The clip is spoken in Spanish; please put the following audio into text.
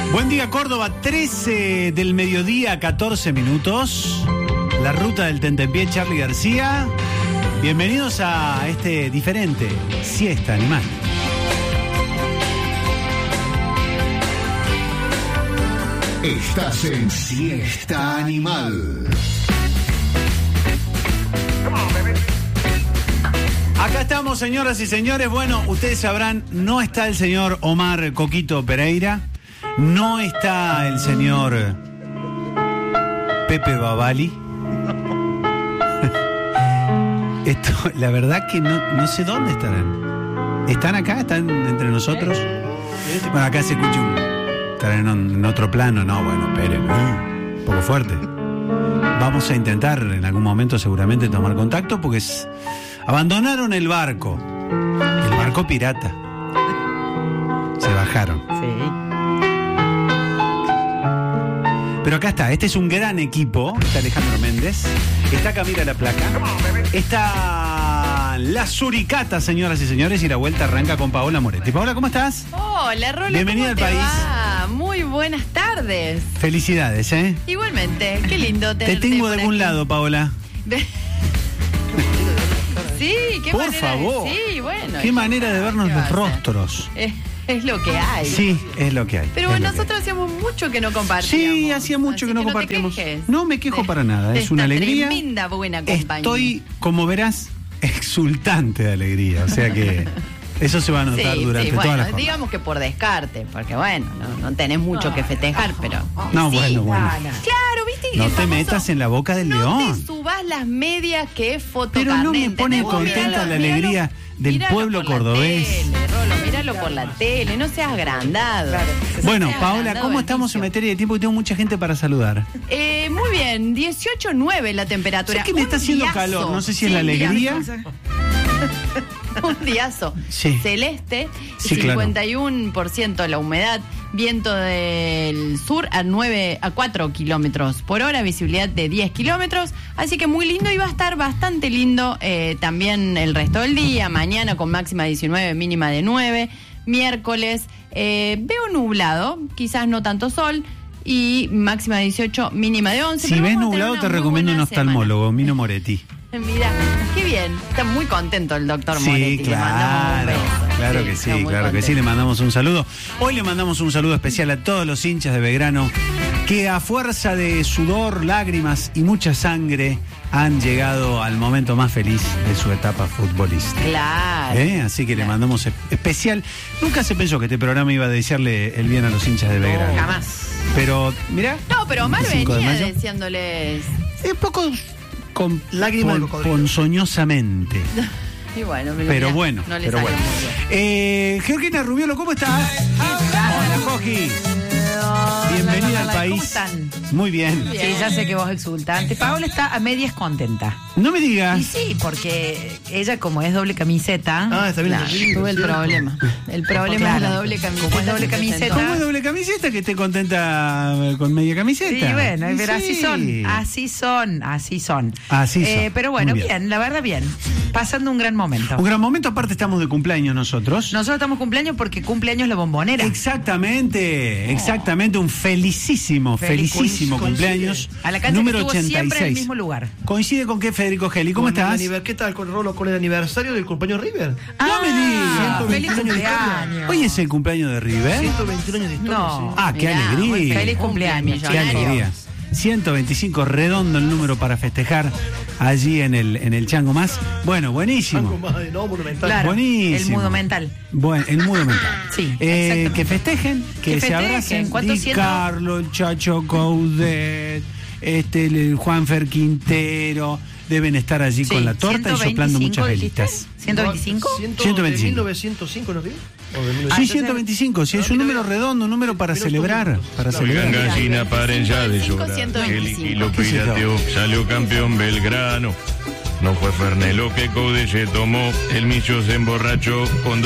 Buen día, Córdoba, 13 del mediodía, 14 minutos. La ruta del Tentempié, Charly García. Bienvenidos a este diferente Siesta Animal. Estás en Siesta Animal. Acá estamos, señoras y señores. Bueno, ustedes sabrán, no está el señor Omar Coquito Pereira. No está el señor Pepe Babali. Esto, la verdad que no sé dónde estarán. ¿Están acá? ¿Están entre nosotros? Bueno, acá se escucha estarán en otro plano. No, bueno, esperen. Un poco fuerte. Vamos a intentar en algún momento seguramente tomar contacto porque abandonaron el barco. El barco pirata. Se bajaron. Sí. Pero acá está, este es un gran equipo. Está Alejandro Méndez, está Camila La Placa, está la Suricata, señoras y señores, y la vuelta arranca con Paola Moretti. Paola, ¿cómo estás? Hola, Rolo. Bienvenida al país. Va? Muy buenas tardes. Felicidades, ¿eh? Igualmente, qué lindo Te tenerte tengo por de algún aquí. lado, Paola. Sí, qué Por manera favor. Sí, bueno. Qué manera de vernos ¿qué va los a ser? rostros. Es lo que hay. Sí, es lo que hay. Pero es bueno, lo que nosotros hacíamos mucho que no compartíamos. Sí, hacía mucho Así que no te compartíamos. quejes. No me quejo para nada, De es una esta alegría. Tremenda buena compañía. Estoy, como verás, exultante de alegría. O sea que eso se va a notar durante bueno, toda la jornada. digamos que por descarte, porque bueno, no tenés mucho que festejar, pero... No, sí. bueno. Claro, viste. No el te famoso, metas en la boca del no león. te subas las medias que es foto. Pero no me pone contenta la alegría del pueblo cordobés. Míralo por la tele, no seas agrandado. Bueno, Paola, ¿cómo estamos en materia de tiempo? Que tengo mucha gente para saludar. Muy bien, 18.9 la temperatura. ¿Sabes que me está haciendo diazo. calor? No sé si es Sí, la alegría. Un diazo Sí. celeste, Sí, claro. 51% la humedad, viento del sur a 4 kilómetros por hora, visibilidad de 10 kilómetros, así que muy lindo y va a estar bastante lindo también el resto del día, mañana con máxima 19, mínima de 9, miércoles veo nublado, quizás no tanto sol, y máxima de 18, mínima de 11. Si pero ves vamos a tener nublado, una te muy recomiendo un buena oftalmólogo, Mino Moretti. semana. Mira, qué bien, está muy contento el doctor Sí, Moretti. Le mandamos un claro, beso. claro que está sí, muy claro que contento. sí, le mandamos un saludo. Hoy le mandamos un saludo especial a todos los hinchas de Belgrano que a fuerza de sudor, lágrimas y mucha sangre han llegado al momento más feliz de su etapa futbolística. Claro. Así que le mandamos especial. Nunca se pensó que este programa iba a desearle el bien a los hinchas de Belgrano. Jamás. Pero, mira. No, pero Omar 5 de venía mayo. diciéndoles. Es poco con Lágrimas de cocodrilo. ponzoñosamente. Y bueno, Pero mirá, bueno, no le pero salió bueno. muy bien. Georgina Rubiolo, ¿cómo estás? Hola, Coqui. Bienvenida al país. ¿Cómo están? Muy bien. Bien. Sí, ya sé que vos exultante. Paola está a medias contenta. No me digas. Y sí, porque ella como es doble camiseta. Está bien. Claro, tuve el problema. El problema es la doble camiseta. Como es doble se camiseta. presentó. ¿Cómo es doble camiseta que esté contenta con media camiseta? Sí, bueno, Y pero así sí. son, así son. Así son. Pero bueno, Muy bien, la verdad bien. Pasando un gran momento. Un gran momento, aparte estamos de cumpleaños nosotros. Nosotros estamos cumpleaños porque cumpleaños la Bombonera. Exactamente, un felicísimo Coincide. cumpleaños. A la cancha número que estuvo siempre en el 86. mismo lugar. ¿Coincide con qué, Federico Geli? ¿Cómo Con el estás? ¿Qué tal con Rolo? Con el aniversario del compañero River. No me digas. Feliz 121 años de cumpleaños. Hoy es el cumpleaños de River. 121 años de historia. No. Sí. Ah, qué Mirá, alegría. muy Feliz cumpleaños. Qué millonario. alegría. 125, redondo el número para festejar allí en el Chango Más. Bueno, Algo buenísimo. más de no monumental. Claro, Buenísimo. el mudo mental. Bueno, el mudo mental. Sí, exactamente. Que festejen, que se festejen. abracen. ¿Cuántos Di ciento? Carlo, el Chacho Coudet, el Juanfer Quintero, deben estar allí Sí, con la torta y soplando 125 muchas dijiste. velitas. ¿125? 125. ¿De 1905 no River? ¿O de Sí, 1905? 125, sí, es un número redondo, un número para celebrar. Para celebrar. Oigan, gallina, paren ya de 125, llorar. 125. El hilo ¿Qué es esto? pirateó, salió campeón Belgrano. No fue Fernet lo que Coudet se tomó. El Micho se emborrachó con